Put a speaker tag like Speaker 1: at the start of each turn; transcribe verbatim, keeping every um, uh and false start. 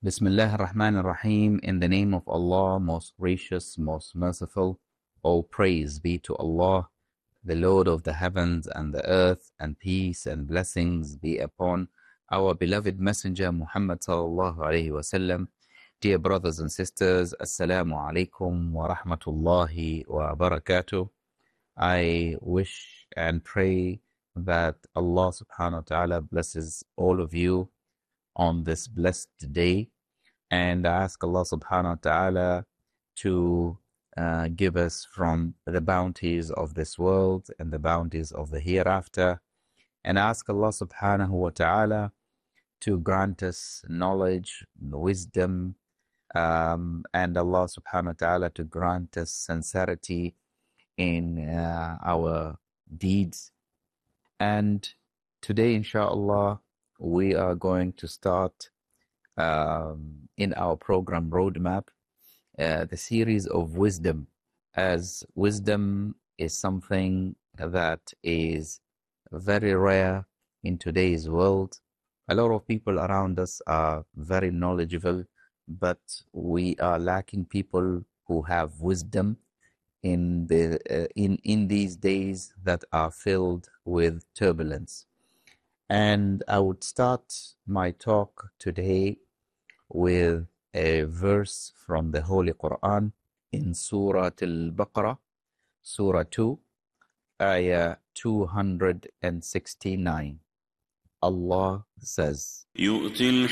Speaker 1: Bismillah ar-Rahman ar-Rahim. In the name of Allah, most gracious, most merciful. All praise be to Allah, the Lord of the heavens and the earth, and peace and blessings be upon our beloved Messenger Muhammad sallallahu alayhi wasallam. Dear brothers and sisters, Assalamu alaikum wa rahmatullahi wa barakatuh. I wish and pray that Allah subhanahu wa ta'ala blesses all of you on this blessed day. And I ask Allah subhanahu wa ta'ala to uh, give us from the bounties of this world and the bounties of the hereafter. And I ask Allah subhanahu wa ta'ala to grant us knowledge, wisdom, um, and Allah subhanahu wa ta'ala to grant us sincerity in uh, our deeds. And today, inshallah, we are going to start um, in our program roadmap uh, the series of wisdom, as wisdom is something that is very rare in today's world. A lot of people around us are very knowledgeable, but we are lacking people who have wisdom in the uh, in in these days that are filled with turbulence. And I would start my talk today with a verse from the Holy Quran in Surah Al-Baqarah, Surah two, Ayah two hundred sixty-nine. Allah says,
Speaker 2: يؤتي